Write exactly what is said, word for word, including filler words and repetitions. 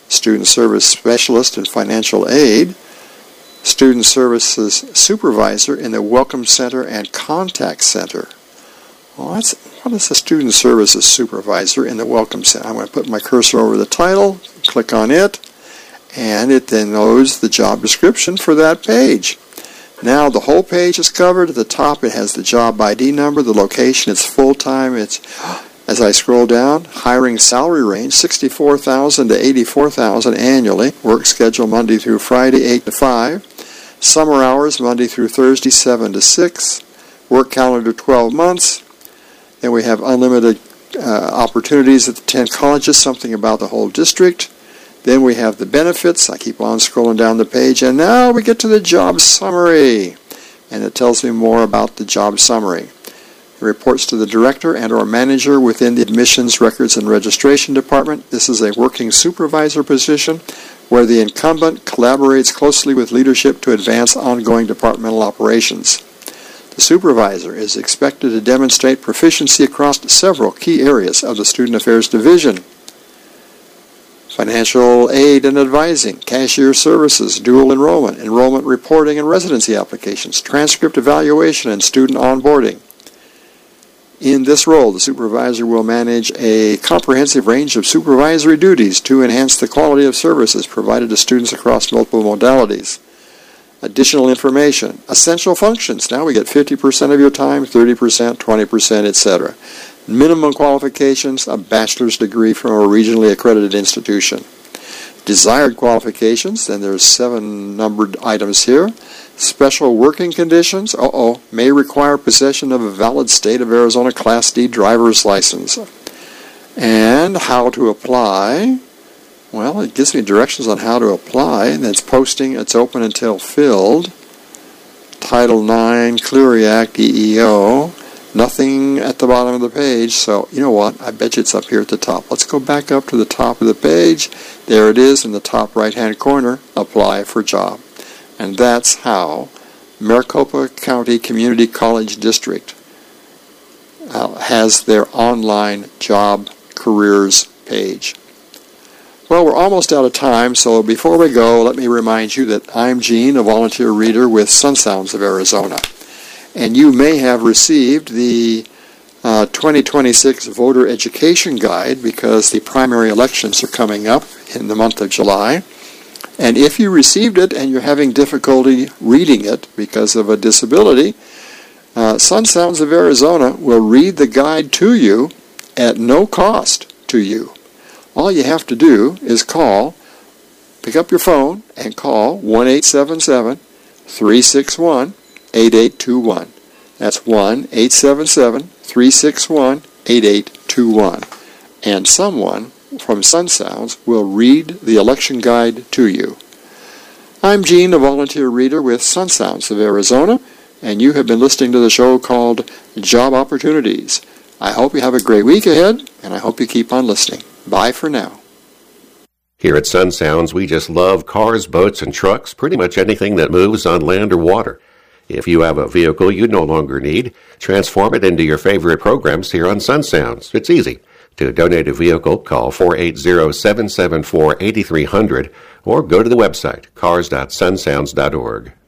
student service specialist and financial aid, student services supervisor in the Welcome Center and Contact Center. Well, that's, what is a student services supervisor in the Welcome Center? I'm going to put my cursor over the title, click on it, and it then loads the job description for that page. Now the whole page is covered. At the top it has the job I D number, the location, it's full-time. It's, as I scroll down, hiring salary range sixty-four thousand dollars to eighty-four thousand dollars annually, work schedule Monday through Friday eight to five, summer hours Monday through Thursday seven to six, work calendar twelve months. Then we have unlimited uh, opportunities at the ten colleges, something about the whole district. Then we have the benefits. I keep on scrolling down the page, and now we get to the job summary. And it tells me more about the job summary. It reports to the director and or manager within the admissions, records, and registration department. This is a working supervisor position where the incumbent collaborates closely with leadership to advance ongoing departmental operations. The supervisor is expected to demonstrate proficiency across several key areas of the Student Affairs Division: financial aid and advising, cashier services, dual enrollment, enrollment reporting and residency applications, transcript evaluation, and student onboarding. In this role, the supervisor will manage a comprehensive range of supervisory duties to enhance the quality of services provided to students across multiple modalities. Additional information, essential functions. Now we get fifty percent of your time, thirty percent, twenty percent, et cetera. Minimum qualifications, a bachelor's degree from a regionally accredited institution. Desired qualifications, and there's seven numbered items here. Special working conditions, uh-oh, may require possession of a valid state of Arizona Class D driver's license. And how to apply. Well, it gives me directions on how to apply, and it's posting, it's open until filled. Title nine, Clery Act, E E O. Nothing at the bottom of the page, so you know what? I bet you it's up here at the top. Let's go back up to the top of the page. There it is in the top right-hand corner, apply for job. And that's how Maricopa County Community College District uh, has their online job careers page. Well, we're almost out of time, so before we go, let me remind you that I'm Gene, a volunteer reader with Sun Sounds of Arizona. And you may have received the uh, twenty twenty-six Voter Education Guide because the primary elections are coming up in the month of July. And if you received it and you're having difficulty reading it because of a disability, uh, Sun Sounds of Arizona will read the guide to you at no cost to you. All you have to do is call, pick up your phone and call one eight seven seven, three six one, eight eight two one. That's one eight seven seven, three six one, eight eight two one. And someone from Sun Sounds will read the election guide to you. I'm Gene, a volunteer reader with Sun Sounds of Arizona, and you have been listening to the show called Job Opportunities. I hope you have a great week ahead, and I hope you keep on listening. Bye for now. Here at Sun Sounds, we just love cars, boats, and trucks, pretty much anything that moves on land or water. If you have a vehicle you no longer need, transform it into your favorite programs here on Sun Sounds. It's easy. To donate a vehicle, call four eight zero, seven seven four, eight three zero zero or go to the website cars dot sun sounds dot org.